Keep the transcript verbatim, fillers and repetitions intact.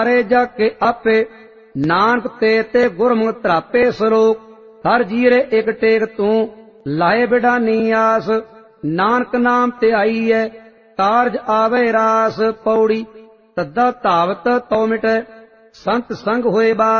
रे जग के आपे नानक ते ते गुरमुख त्रापे सलोक हर जीरे एक टेक तू लाए बिडानी आस नानक नाम ते आई है कारज आवे रास पौड़ी तद्दा धावत तो मिटे संत संग होए बास